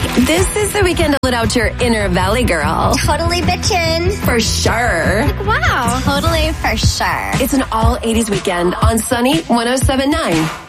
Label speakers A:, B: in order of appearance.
A: This is the weekend to let out your inner Valley girl.
B: Totally bitchin'.
A: For sure.
B: Wow. Totally for sure.
A: It's an all 80s weekend on Sunny 107.9.